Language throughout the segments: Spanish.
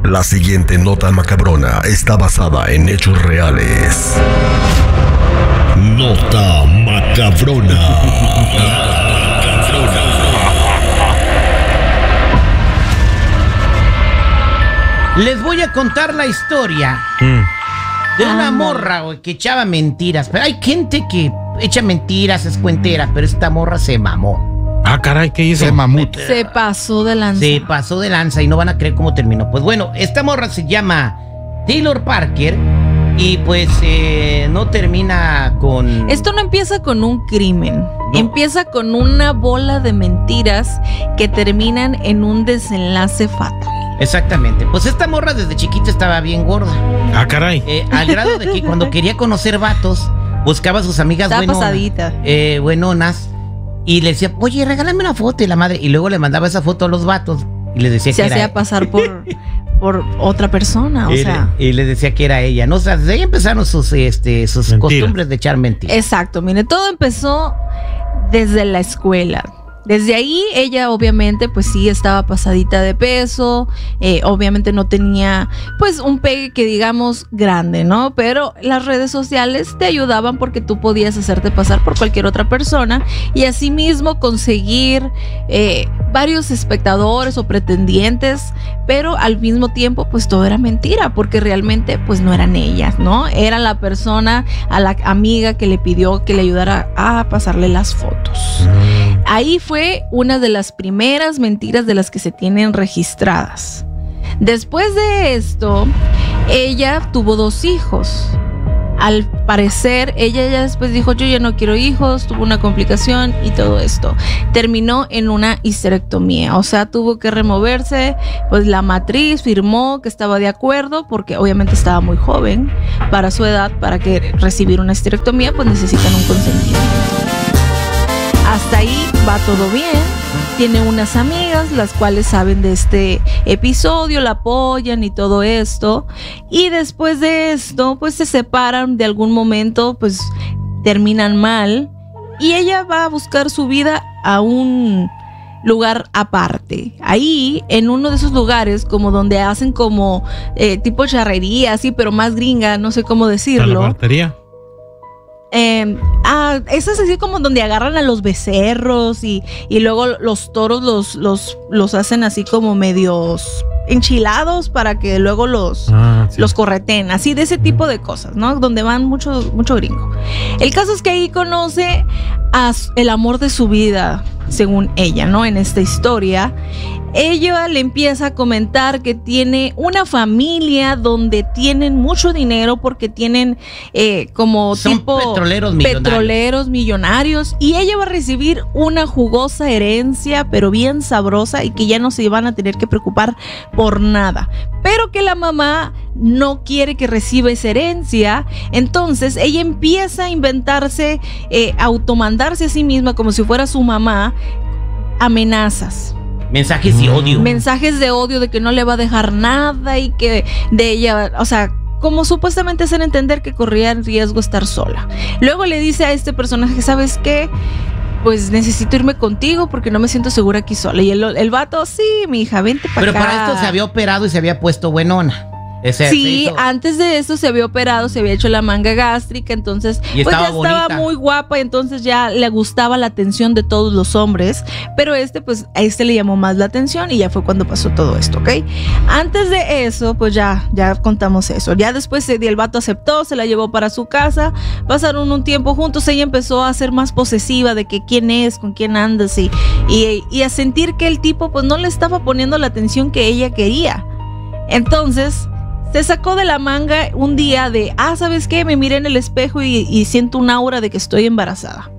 La siguiente nota macabrona está basada en hechos reales. Nota macabrona. Les voy a contar la historia de una morra, güey, que echaba mentiras. Pero hay gente que echa mentiras, es cuentera, pero esta morra se mamó. Ah, caray, ¿qué hizo? Se mamut. Se pasó de lanza. Se pasó de lanza y no van a creer cómo terminó. Pues bueno, esta morra se llama Taylor Parker y pues no termina con... Esto no empieza con un crimen. No. Empieza con una bola de mentiras que terminan en un desenlace fatal. Exactamente. Pues esta morra desde chiquita estaba bien gorda. Ah, caray. Al grado de que cuando quería conocer vatos, buscaba a sus amigas Estaba pasadita. buenonas y le decía, oye, regálame una foto, y la madre, y luego le mandaba esa foto a los vatos y les decía Se que era hacía pasar por otra persona, o sea. y les decía que era ella, ¿no? O sea, desde ahí empezaron sus costumbres de echar mentiras. Exacto, mire, todo empezó desde la escuela. Desde ahí ella obviamente pues sí estaba pasadita de peso, obviamente no tenía pues un pegue que digamos grande, ¿no? Pero las redes sociales te ayudaban porque tú podías hacerte pasar por cualquier otra persona y asimismo conseguir varios espectadores o pretendientes, pero al mismo tiempo pues todo era mentira porque realmente pues no eran ellas, ¿no? Era la persona, a la amiga que le pidió que le ayudara a pasarle las fotos. Ahí fue una de las primeras mentiras de las que se tienen registradas. Después de esto, ella tuvo 2 hijos. Al parecer, ella ya después dijo, yo ya no quiero hijos, tuvo una complicación y todo esto. Terminó en una histerectomía, o sea, tuvo que removerse, pues la matriz firmó que estaba de acuerdo, porque obviamente estaba muy joven para su edad, para que recibir una histerectomía, pues necesitan un consentimiento. Hasta ahí va todo bien. Tiene unas amigas las cuales saben de este episodio, la apoyan y todo esto. Y después de esto, pues se separan de algún momento, pues terminan mal. Y ella va a buscar su vida a un lugar aparte. Ahí, en uno de esos lugares, como donde hacen como tipo charrería, así, pero más gringa, no sé cómo decirlo. ¿Talabartería? Eso es así como donde agarran a los becerros y luego los toros los hacen así como medios enchilados para que luego los correten, así de ese tipo de cosas, ¿no? Donde van mucho gringo. El caso es que ahí conoce a el amor de su vida, según ella, ¿no? En esta historia, ella le empieza a comentar que tiene una familia donde tienen mucho dinero porque tienen como son tipo petroleros millonarios y ella va a recibir una jugosa herencia, pero bien sabrosa y que ya no se van a tener que preocupar por nada. Pero que la mamá no quiere que reciba esa herencia, entonces ella empieza a inventarse, automandarse a sí misma como si fuera su mamá, amenazas. Mensajes de odio. Mensajes de odio de que no le va a dejar nada y que de ella, o sea, como supuestamente hacer entender que corría en riesgo estar sola. Luego le dice a este personaje, ¿sabes qué? Pues necesito irme contigo porque no me siento segura aquí sola. Y el vato, sí, mi hija, vente para acá. Pero para esto se había operado y se había puesto buenona. Sí, antes de eso se había operado, se había hecho la manga gástrica, entonces y pues estaba ya estaba muy guapa, entonces ya le gustaba la atención de todos los hombres, pero pues a este le llamó más la atención y ya fue cuando pasó todo esto, ¿ok? Antes de eso, pues ya contamos eso. Ya después el vato aceptó, se la llevó para su casa, pasaron un tiempo juntos, ella empezó a ser más posesiva de que quién es, con quién andas y a sentir que el tipo pues no le estaba poniendo la atención que ella quería. Entonces se sacó de la manga un día de, ¿sabes qué? Me miré en el espejo y siento un aura de que estoy embarazada.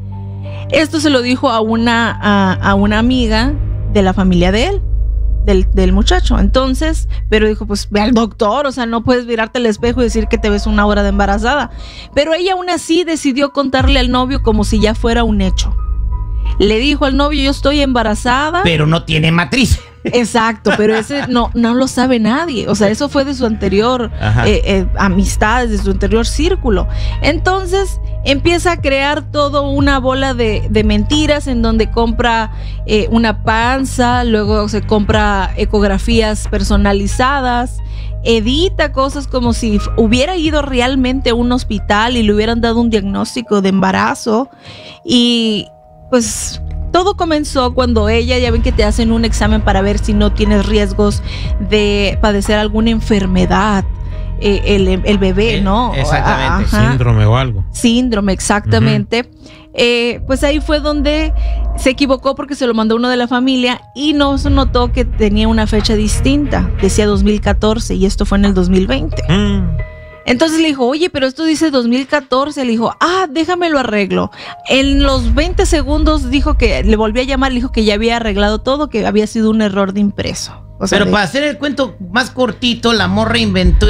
Esto se lo dijo a una amiga de la familia de él, del muchacho. Entonces, pero dijo, pues ve al doctor, o sea, no puedes mirarte al espejo y decir que te ves una aura de embarazada. Pero ella aún así decidió contarle al novio como si ya fuera un hecho. Le dijo al novio, yo estoy embarazada. Pero no tiene matriz. Exacto, pero ese no lo sabe nadie. O sea, eso fue de su anterior amistades, de su anterior círculo. Entonces empieza a crear todo una bola de mentiras en donde compra una panza, luego se compra ecografías personalizadas, edita cosas como si hubiera ido realmente a un hospital y le hubieran dado un diagnóstico de embarazo. Y pues todo comenzó cuando ya ven que te hacen un examen para ver si no tienes riesgos de padecer alguna enfermedad. El bebé, ¿no? Exactamente. Síndrome o algo. Síndrome, exactamente. Pues ahí fue donde se equivocó porque se lo mandó uno de la familia y no se notó que tenía una fecha distinta. Decía 2014 y esto fue en el 2020. Entonces le dijo, oye, pero esto dice 2014. Le dijo, déjame lo arreglo. En los 20 segundos dijo que le volví a llamar, le dijo que ya había arreglado todo, que había sido un error de impreso. O sea, pero para hacer el cuento más cortito, la morra inventó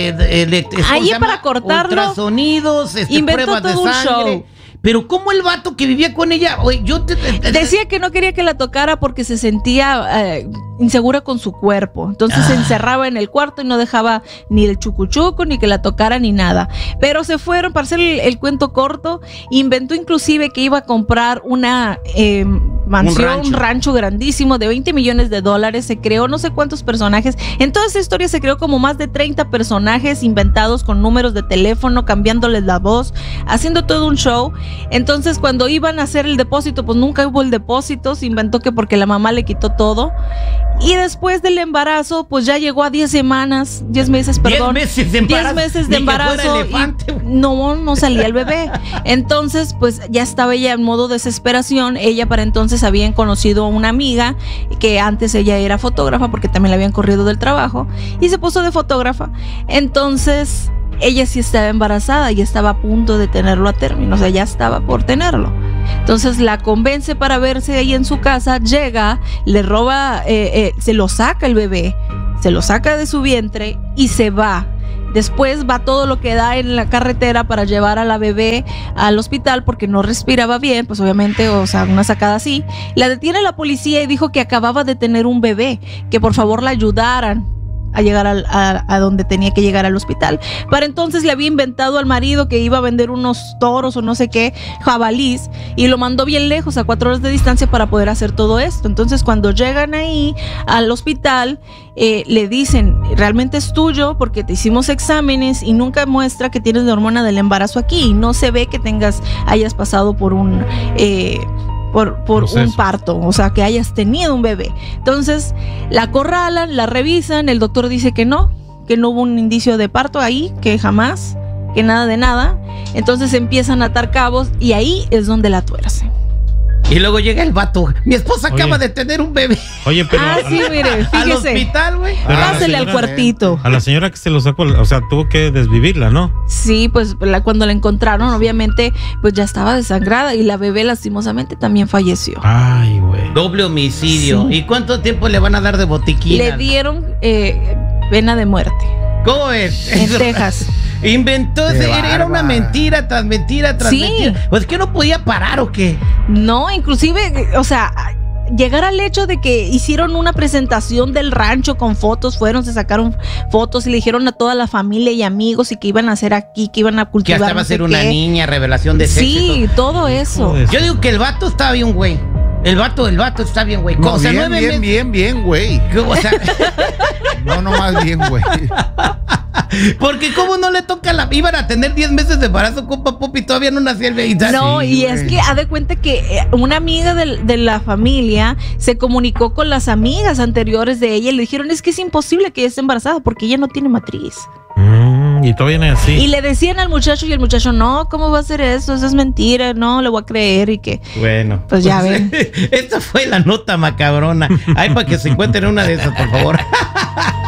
ahí para cortarlo, ultrasonidos, inventó pruebas todo de un sangre. show. Pero ¿cómo el vato que vivía con ella? Oye, decía que no quería que la tocara porque se sentía insegura con su cuerpo. Entonces se encerraba en el cuarto y no dejaba ni el chucuchuco, ni que la tocara, ni nada. Pero se fueron, para hacer el cuento corto, inventó inclusive que iba a comprar una mansión, un rancho grandísimo de $20 millones. Se creó no sé cuántos personajes. En toda esa historia se creó como más de 30 personajes inventados con números de teléfono, cambiándoles la voz, haciendo todo un show. Entonces cuando iban a hacer el depósito, pues nunca hubo el depósito. Se inventó que porque la mamá le quitó todo. Y después del embarazo, pues ya llegó a 10 meses, perdón. 10 meses de embarazo. No salía el bebé. Entonces, pues ya estaba ella en modo desesperación. Ella para entonces habían conocido a una amiga que antes ella era fotógrafa porque también la habían corrido del trabajo y se puso de fotógrafa. Entonces ella sí estaba embarazada y estaba a punto de tenerlo a término, o sea, ya estaba por tenerlo. Entonces la convence para verse ahí en su casa, llega, le roba, se lo saca el bebé, se lo saca de su vientre y se va. Después va todo lo que da en la carretera para llevar a la bebé al hospital porque no respiraba bien, pues obviamente, o sea, una sacada así. La detiene la policía y dijo que acababa de tener un bebé, que por favor la ayudaran a llegar a donde tenía que llegar, al hospital. Para entonces le había inventado al marido que iba a vender unos toros o no sé qué, jabalís, y lo mandó bien lejos, a 4 horas de distancia, para poder hacer todo esto. Entonces cuando llegan ahí al hospital, le dicen, realmente es tuyo porque te hicimos exámenes y nunca muestra que tienes la hormona del embarazo aquí y no se ve que hayas pasado por un un parto, o sea, que hayas tenido un bebé. Entonces la acorralan, la revisan, el doctor dice que no hubo un indicio de parto ahí, que jamás, que nada de nada. Entonces empiezan a atar cabos y ahí es donde la tuercen. Y luego llega el vato. Mi esposa acaba de tener un bebé. Oye, pero... sí, mire, fíjese. Al hospital, güey. Pásele al cuartito. A la señora que se lo sacó, o sea, tuvo que desvivirla, ¿no? Sí, pues cuando la encontraron, obviamente, pues ya estaba desangrada y la bebé lastimosamente también falleció. Ay, güey. Doble homicidio. Sí. ¿Y cuánto tiempo le van a dar de botiquina? Le dieron pena de muerte. ¿Cómo es? En Texas. Inventó, era una mentira tras mentira tras mentira. Pues que no podía parar o qué. No, inclusive, o sea, llegar al hecho de que hicieron una presentación del rancho con fotos, se sacaron fotos y le dijeron a toda la familia y amigos y que iban a hacer aquí, que iban a cultivar. Que hasta va a ser una niña, revelación de sexo. Sí, todo eso. Yo digo que el vato está bien, güey. El vato está bien, güey. No, o sea, bien, güey. O sea, no, más bien, güey. Porque cómo no le toca iban a tener 10 meses de embarazo con Papupi y todavía no nacía el bebé. No, y es que haz de cuenta que una amiga de la familia se comunicó con las amigas anteriores de ella y le dijeron, es que es imposible que ella esté embarazada porque ella no tiene matriz. Y todavía no es así. Y le decían al muchacho y el muchacho, no, ¿cómo va a hacer eso? Eso es mentira, no, le voy a creer y que... Bueno. Pues ya ven. Esta fue la nota macabrona. Ay, para que se encuentren una de esas, por favor.